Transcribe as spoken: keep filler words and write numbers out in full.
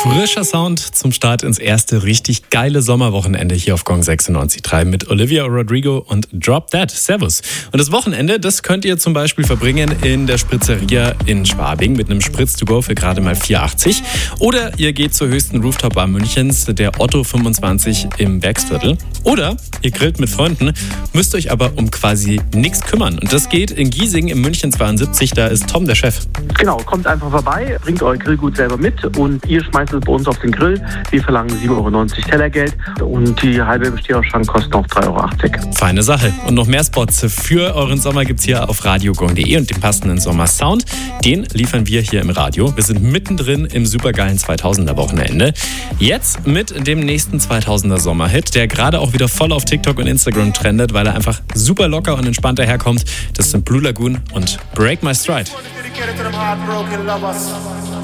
Frischer Sound zum Start ins erste richtig geile Sommerwochenende hier auf Gong sechsundneunzig Komma drei mit Olivia Rodrigo und Drop That. Servus. Und das Wochenende, das könnt ihr zum Beispiel verbringen in der Spritzeria in Schwabing mit einem Spritz to go für gerade mal vier achtzig. Oder ihr geht zur höchsten Rooftop-Bar Münchens, der Otto fünfundzwanzig im Werksviertel. Oder ihr grillt mit Freunden, müsst euch aber um quasi nichts kümmern. Und das geht in Giesing im München zweiundsiebzig, da ist Tom der Chef. Genau, kommt einfach vorbei, bringt euer Grillgut selber mit und ihr schmeißt es bei uns auf den Grill. Wir verlangen sieben Euro neunzig Tellergeld und die halbe Besteherausschank kostet noch drei Euro achtzig. Feine Sache. Und noch mehr Spots für euren Sommer gibt's hier auf radiogong punkt de und den passenden Sommersound, den liefern wir hier im Radio. Wir sind mittendrin im supergeilen zweitausender Wochenende. Jetzt mit dem nächsten zweitausender Sommerhit, der gerade auch wieder voll auf TikTok und Instagram trendet, weil er einfach super locker und entspannt daherkommt. Das sind Blue Lagoon und Break My Stride.